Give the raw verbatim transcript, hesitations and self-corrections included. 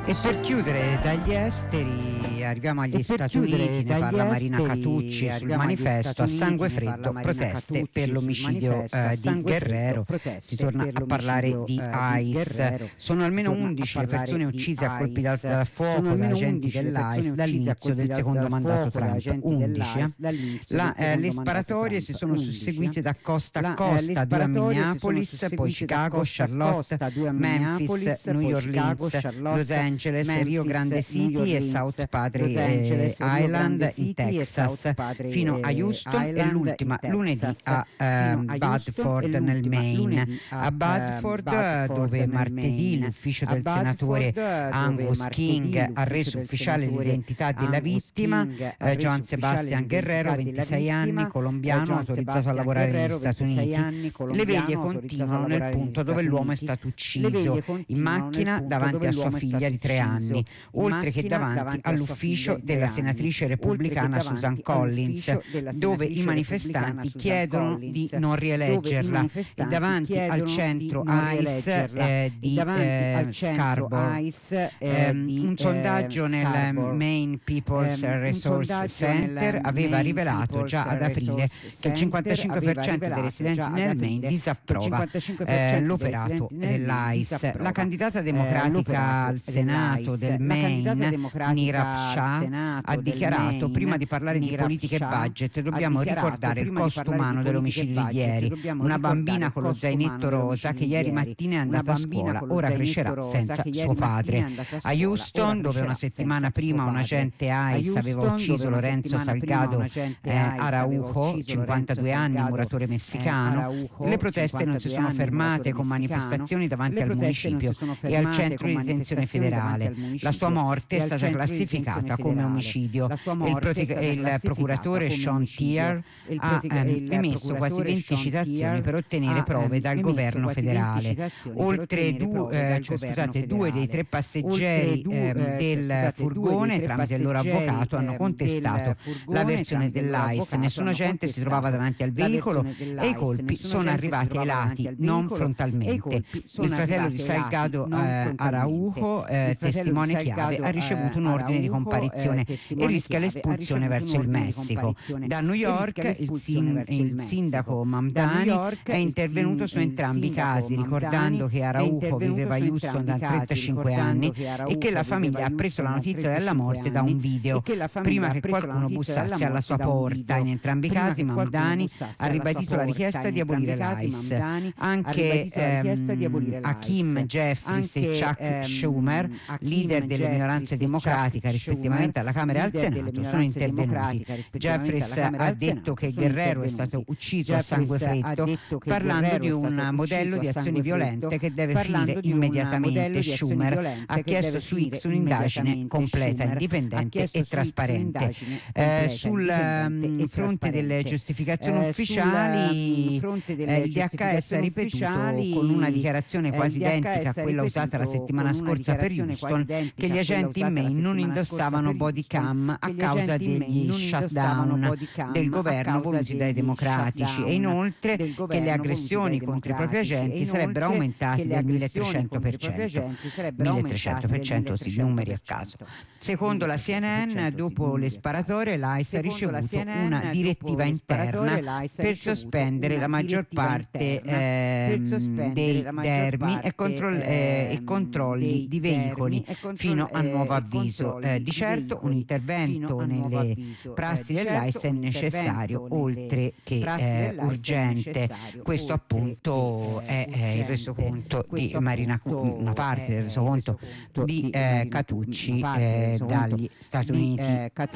E per chiudere dagli esteri arriviamo agli Stati Uniti, ne parla Marina Catucci sul manifesto. A sangue freddo, proteste per l'omicidio eh, di Guerrero. Si torna a parlare di ICE. Sono almeno undici le persone uccise a colpi dal, dal fuoco da agenti dell'ICE dall'inizio del secondo mandato Trump. undici. La, eh, le sparatorie si sono susseguite da costa a costa, due a Minneapolis, poi Chicago, Charlotte, Memphis, New Orleans, Los Angeles, Rio Grande City e South Padre eh, Island in Texas, fino a Houston e l'ultima lunedì a eh, Bedford nel Maine. A Bedford, dove martedì l'ufficio del senatore Angus King ha reso ufficiale l'identità della vittima, eh, Joan Sebastian Guerrero, ventisei anni, colombiano, autorizzato a lavorare negli Stati Uniti. Le veglie continuano nel punto dove l'uomo è stato ucciso, in macchina davanti a sua figlia di tre anni, oltre che davanti all'ufficio della senatrice repubblicana Susan Collins, dove i manifestanti chiedono di non rieleggerla, e davanti al centro ICE eh, di eh, Scarborough. Eh, un sondaggio nel Maine People's Resource Center aveva rivelato già ad aprile che il cinquantacinque per cento dei residenti nel Maine disapprova eh, l'operato dell'ICE. La candidata democratica al Senato del Maine, Nirav Shah, ha dichiarato: prima di parlare di politiche e budget dobbiamo ricordare il costo umano dell'omicidio di ieri. Una bambina con lo zainetto rosa che ieri mattina è andata a scuola, ora crescerà senza suo padre. A Houston, dove una settimana prima un agente ICE aveva ucciso Lorenzo Salgado eh, Araujo, cinquantadue anni, muratore messicano, le proteste non si sono fermate con manifestazioni davanti al municipio e al centro di detenzione federale. La sua morte è stata classificata come omicidio. Il, prote- il procuratore Sean Tier ha ehm, emesso quasi venti citazioni per ottenere prove dal governo federale. Oltre du- eh, cioè, scusate, due dei tre passeggeri ehm, del furgone, tramite il loro avvocato, hanno contestato la versione dell'ICE. Nessun agente si trovava davanti al veicolo e i colpi sono arrivati ai lati, non frontalmente. Il fratello di Salgado eh, Araujo, eh, testimone chiave, ha ricevuto un ordine di comparizione e rischia l'espulsione verso il Messico. Da New York il, sin- il sindaco Mamdani è intervenuto su entrambi i casi, ricordando che Araujo viveva a Houston da trentacinque anni e che la famiglia ha preso la notizia della morte da un video. Prima che qualcuno bussasse alla sua porta. In entrambi i casi Mamdani ha ribadito la richiesta di abolire l'ICE. Anche ehm, Hakeem Jeffries e Chuck Schumer, leader delle minoranze democratiche rispettivamente alla Camera e al Senato, sono intervenuti. Jeffries ha detto che Guerrero è stato ucciso a sangue freddo, parlando di un modello di azioni violente che deve finire immediatamente. Schumer ha chiesto su X un'indagine completa, indipendente e trasparente. Eh, sul um, fronte delle giustificazioni eh, ufficiali, eh, il D H S ha ripetuto con una dichiarazione quasi identica a quella usata la settimana scorsa per Houston che gli agenti in Maine non indossavano body cam a causa degli shutdown del governo voluti dai democratici, e inoltre che le aggressioni contro i propri agenti sarebbero aumentate del milletrecento per cento. milletrecento per cento, sì, numeri a caso. Secondo la C N N, dopo le sparatorie, l'ICE ha ricevuto una direttiva interna per sospendere la maggior parte eh, dei dermi e, controll- eh, e controlli di veicoli fino a nuovo avviso. Eh, di certo un intervento nelle prassi dell'ICE è necessario, oltre che eh, urgente. Questo appunto è, è il resoconto di Marina, una parte del resoconto di eh, Catucci eh, dagli Stati Uniti.